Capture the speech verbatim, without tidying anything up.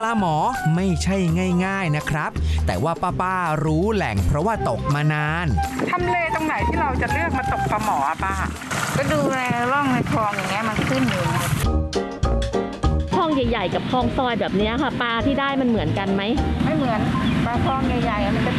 ปลาหมอไม่ใช่ง่ายๆนะครับ แต่ว่าป้าป้ารู้แหล่งเพราะว่าตกมานานทำเลตรงไหนที่เราจะเลือกมาตกปลาหมอป้าก็ดูในร่องในคลองอย่างเงี้ยมันขึ้นอยู่นะคลองใหญ่ๆกับคลองซอยแบบนี้ค่ะปลาที่ได้มันเหมือนกันไหมไม่เหมือนปลาคลองใหญ่ๆมันจะ